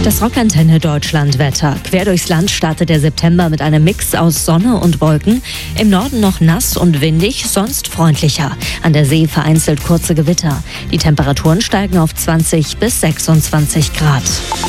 Das Rockantenne Deutschland-Wetter. Quer durchs Land startet der September mit einem Mix aus Sonne und Wolken. Im Norden noch nass und windig, sonst freundlicher. An der See vereinzelt kurze Gewitter. Die Temperaturen steigen auf 20 bis 26 Grad.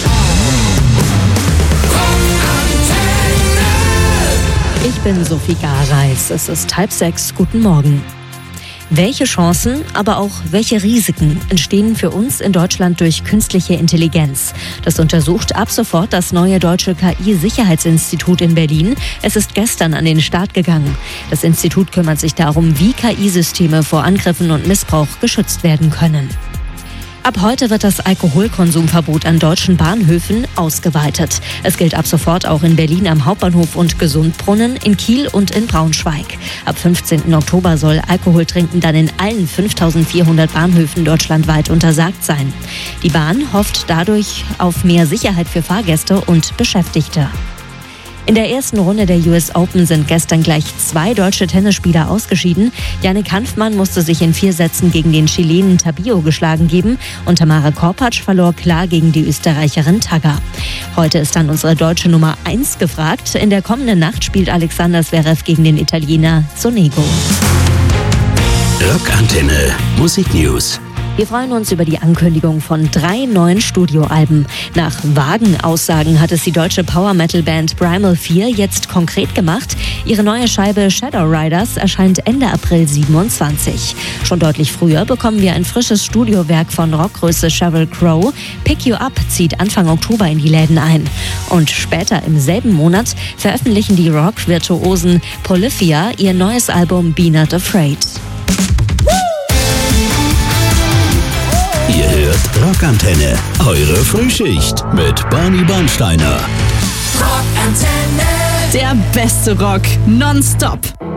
Ich bin Sophie Gareis. Es ist 5:30. Guten Morgen. Welche Chancen, aber auch welche Risiken entstehen für uns in Deutschland durch künstliche Intelligenz? Das untersucht ab sofort das neue Deutsche KI-Sicherheitsinstitut in Berlin. Es ist gestern an den Start gegangen. Das Institut kümmert sich darum, wie KI-Systeme vor Angriffen und Missbrauch geschützt werden können. Ab heute wird das Alkoholkonsumverbot an deutschen Bahnhöfen ausgeweitet. Es gilt ab sofort auch in Berlin am Hauptbahnhof und Gesundbrunnen, in Kiel und in Braunschweig. Ab 15. Oktober soll Alkoholtrinken dann in allen 5400 Bahnhöfen deutschlandweit untersagt sein. Die Bahn hofft dadurch auf mehr Sicherheit für Fahrgäste und Beschäftigte. In der ersten Runde der US Open sind gestern gleich 2 deutsche Tennisspieler ausgeschieden. Jannik Hanfmann musste sich in 4 Sätzen gegen den Chilenen Tabio geschlagen geben und Tamara Korpatsch verlor klar gegen die Österreicherin Tagger. Heute ist dann unsere deutsche Nummer 1 gefragt. In der kommenden Nacht spielt Alexander Zverev gegen den Italiener Sonego. Rockantenne Musik News. Wir freuen uns über die Ankündigung von 3 neuen Studioalben. Nach vagen Aussagen hat es die deutsche Power-Metal-Band Primal 4 jetzt konkret gemacht. Ihre neue Scheibe Shadow Riders erscheint Ende April 27. Schon deutlich früher bekommen wir ein frisches Studiowerk von Rockgröße Sheryl Crow. Pick You Up zieht Anfang Oktober in die Läden ein. Und später im selben Monat veröffentlichen die Rock-Virtuosen Polyphia ihr neues Album Be Not Afraid. Ihr hört Rockantenne, eure Frühschicht mit Barney Bernsteiner. Rockantenne. Der beste Rock nonstop.